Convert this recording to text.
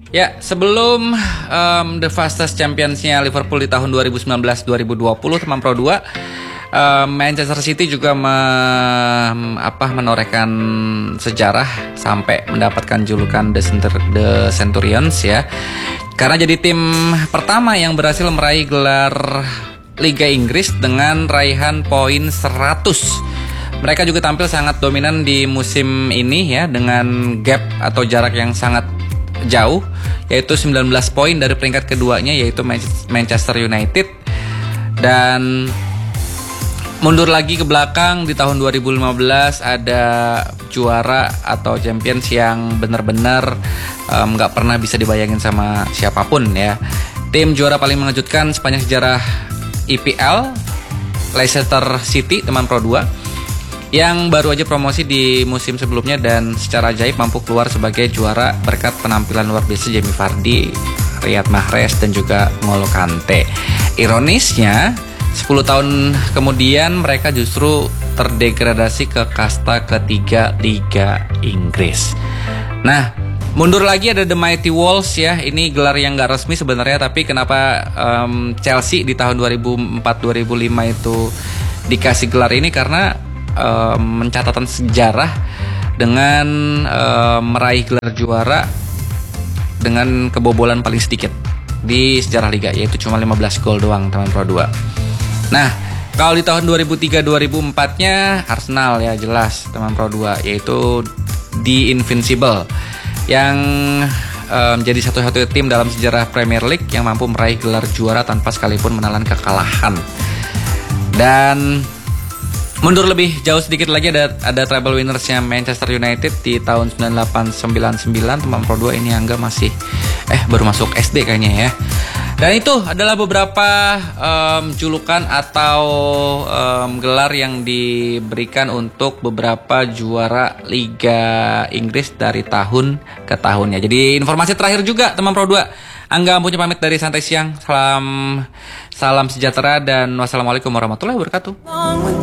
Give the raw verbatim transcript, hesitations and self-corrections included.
Ya, sebelum um, The Fastest Champions-nya Liverpool di tahun dua ribu sembilan belas dua ribu dua puluh teman Pro dua, um, Manchester City juga me, apa, menorehkan sejarah sampai mendapatkan julukan The, Centur- The Centurions ya. Karena jadi tim pertama yang berhasil meraih gelar Liga Inggris dengan raihan poin seratus. Mereka juga tampil sangat dominan di musim ini ya, dengan gap atau jarak yang sangat jauh, yaitu sembilan belas poin dari peringkat keduanya, yaitu Manchester United. Dan mundur lagi ke belakang, di tahun dua ribu lima belas ada juara atau champions yang benar-benar nggak um, pernah bisa dibayangin sama siapapun ya. Tim juara paling mengejutkan sepanjang sejarah E P L, Leicester City teman Pro dua, yang baru aja promosi di musim sebelumnya dan secara ajaib mampu keluar sebagai juara berkat penampilan luar biasa Jamie Vardy, Riyad Mahrez, dan juga N'Golo Kante. Ironisnya, sepuluh tahun kemudian mereka justru terdegradasi ke kasta ketiga Liga Inggris. Nah, mundur lagi ada The Mighty Wolves ya. Ini gelar yang gak resmi sebenarnya, tapi kenapa um, Chelsea di tahun dua ribu empat dua ribu lima itu dikasih gelar ini? Karena Um, mencatatkan sejarah dengan um, meraih gelar juara dengan kebobolan paling sedikit di sejarah Liga, yaitu cuma lima belas gol doang teman Pro dua. Nah, kalau di tahun dua ribu tiga dua ribu empat-nya Arsenal ya jelas teman Pro dua, yaitu The Invincible, yang um, jadi satu-satunya tim dalam sejarah Premier League yang mampu meraih gelar juara tanpa sekalipun menelan kekalahan. Dan mundur lebih jauh sedikit lagi ada ada treble winnersnya Manchester United di tahun sembilan puluh delapan sembilan puluh sembilan. Teman Pro dua ini Angga masih eh baru masuk S D kayaknya ya. Dan itu adalah beberapa um, julukan atau um, gelar yang diberikan untuk beberapa juara Liga Inggris dari tahun ke tahunnya. Jadi informasi terakhir juga teman Pro dua, Angga punya pamit dari Santai Siang. Salam salam sejahtera dan wassalamualaikum warahmatullahi wabarakatuh.